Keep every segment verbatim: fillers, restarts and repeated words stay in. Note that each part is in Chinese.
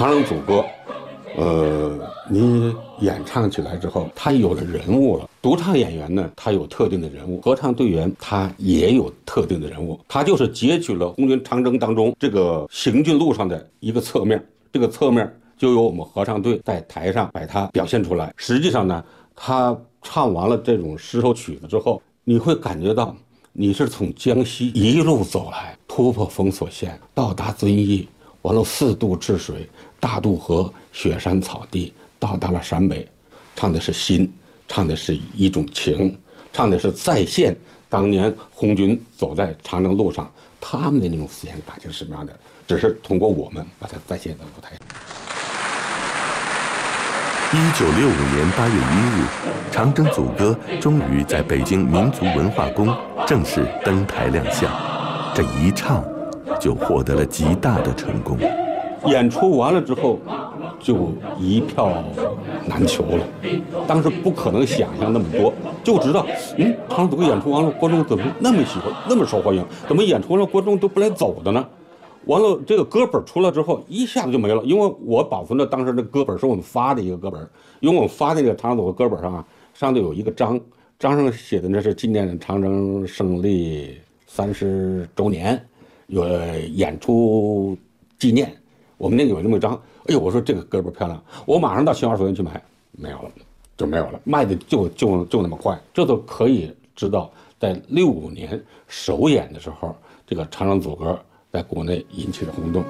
长征组歌，呃，你演唱起来之后，他有了人物了。独唱演员呢，他有特定的人物；合唱队员他也有特定的人物。他就是截取了红军长征当中这个行军路上的一个侧面，这个侧面就由我们合唱队在台上把它表现出来。实际上呢，他唱完了这种十首曲子之后，你会感觉到你是从江西一路走来，突破封锁线，到达遵义，完了四渡治水，大渡河，雪山草地，到达了陕北，唱的是心，唱的是一种情，唱的是再现当年红军走在长征路上他们的那种思想感情是什么样的，只是通过我们把它再现在舞台上。 一九六五年八月一日，长征组歌终于在北京民族文化宫正式登台亮相，这一唱就获得了极大的成功。 演出完了之后，就一票难求了。当时不可能想象那么多，就知道，嗯，长征组歌演出完了，观众怎么那么喜欢，那么受欢迎？怎么演出完了观众都不来走的呢？完了，这个歌本出来之后，一下子就没了。因为我保存着当时的歌本是我们发的一个歌本，因为我们发的那个长征组歌歌本上啊，上头有一个章，章上写的那是纪念长征胜利三十周年，有演出纪念。我们那个有那么一张，哎呦，我说这个歌本漂亮，我马上到新华书店去买，没有了，就没有了，卖的就就就那么快。这都可以知道，在六五年首演的时候，这个长征组歌在国内引起了轰动。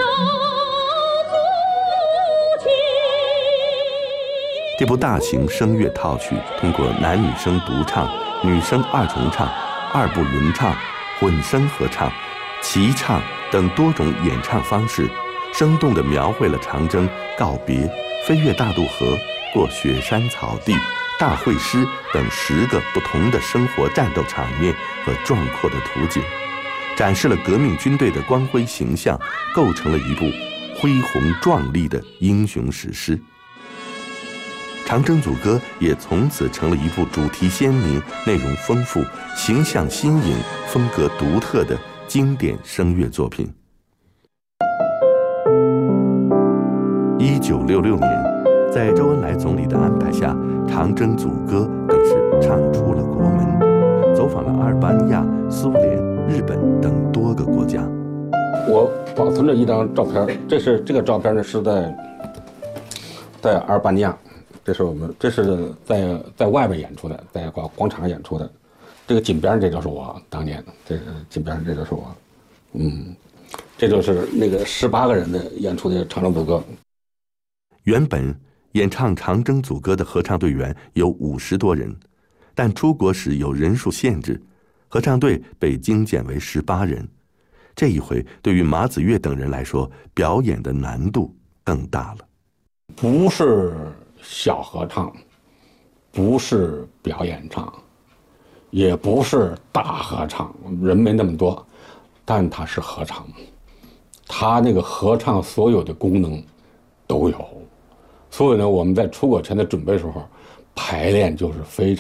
这部大型声乐套曲通过男女生独唱、女生二重唱、二部轮唱、混声合唱、齐唱等多种演唱方式，生动地描绘了长征告别、飞越大渡河、过雪山草地、大会师等十个不同的生活战斗场面和壮阔的图景，展示了革命军队的光辉形象，构成了一部恢宏壮丽的英雄史诗。长征组歌也从此成了一部主题鲜明、内容丰富、形象新颖、风格独特的经典声乐作品。一九六六年，在周恩来总理的安排下，长征组歌更是唱出了国门，走访了阿尔巴尼亚、苏联、日本等多个国家。 我保存着一张照片，这是这个照片呢是在在阿尔巴尼亚，这是我们这是在在外边演出的，在广广场演出的。这个紧边这就是我当年，这是紧边这就是我，嗯，这就是那个十八个人的演出的长征组歌。 原本演唱长征组歌的合唱队员有五十多人，但出国时有人数限制，合唱队被精简为十八人。这一回对于马子越等人来说，表演的难度更大了。 不是小合唱，不是表演唱，也不是大合唱，人没那么多，但它是合唱，它那个合唱所有的功能都有。所以呢，我们在出国前的准备时候，排练就是非常